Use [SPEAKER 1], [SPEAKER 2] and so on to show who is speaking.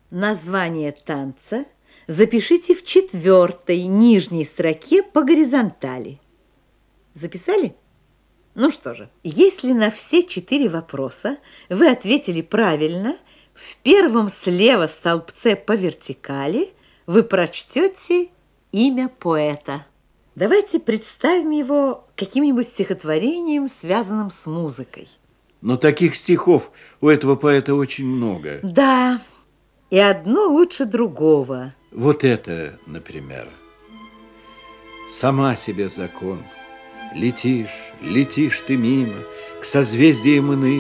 [SPEAKER 1] Название танца запишите в 4-й нижней строке по горизонтали. Записали? Ну что же, если на все 4 вопроса вы ответили правильно, в первом слева столбце по вертикали вы прочтете имя поэта. Давайте представим его каким-нибудь стихотворением, связанным с музыкой.
[SPEAKER 2] Но таких стихов у этого поэта очень много.
[SPEAKER 1] Да, и одно лучше другого.
[SPEAKER 2] Вот это, например. Сама себе закон. Летишь, летишь ты мимо, к созвездиям иным.